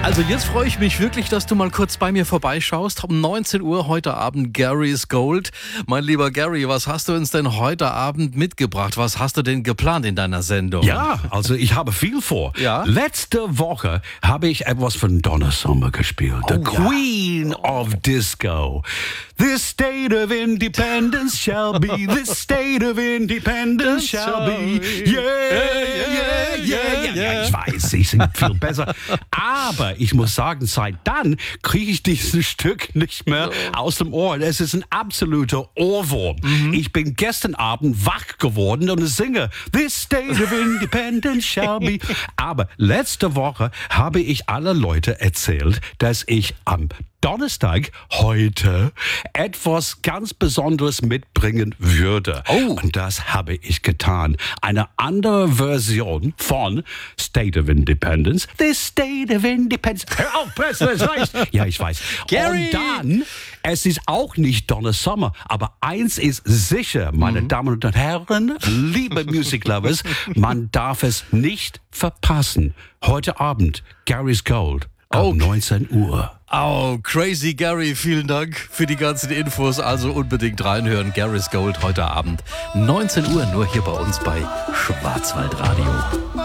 Also jetzt freue ich mich wirklich, dass du mal kurz bei mir vorbeischaust. Um 19 Uhr heute Abend Gary's Gold. Mein lieber Gary, was hast du uns denn heute Abend mitgebracht? Was hast du denn geplant in deiner Sendung? Ja, also ich habe viel vor. Ja? Letzte Woche habe ich etwas von Donna Summer gespielt. The Queen of Disco. This state of independence shall be. This state of independence shall be. Ja, ich weiß, ich singe viel besser. Aber ich muss sagen, seit dann kriege ich dieses Stück nicht mehr aus dem Ohr. Es ist ein absoluter Ohrwurm. Ich bin gestern Abend wach geworden und singe This state of independence shall be. Aber letzte Woche habe ich alle Leute erzählt, dass ich am Donnerstag heute etwas ganz Besonderes mitbringen würde. Oh. Und das habe ich getan. Eine andere Version von State of Independence. The State of Independence. Hör auf, Presley, es reicht. Ja, ich weiß. Gary! Und dann, es ist auch nicht Donna Summer, aber eins ist sicher, meine Damen und Herren, liebe Music Lovers, man darf es nicht verpassen. Heute Abend, Gary's Gold. Um 19 Uhr. Oh, Crazy Gary, vielen Dank für die ganzen Infos. Also unbedingt reinhören. Gary's Gold heute Abend, 19 Uhr, nur hier bei uns bei Schwarzwaldradio.